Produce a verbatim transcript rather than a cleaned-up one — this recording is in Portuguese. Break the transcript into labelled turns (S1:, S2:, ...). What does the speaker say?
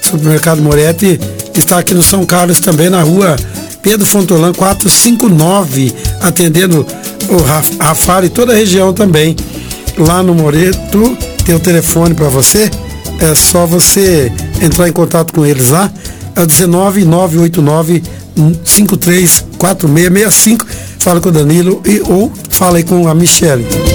S1: Supermercado Moretti está aqui no São Carlos também, na rua Pedro Fontolã quatrocentos e cinquenta e nove, atendendo o Rafar e toda a região também. Lá no Moreto tem o telefone para você, é só você entrar em contato com eles lá, é o dezenove, nove oito nove, cinco três quatro seis seis cinco. Fala com o Danilo e, ou fala aí com a Michele.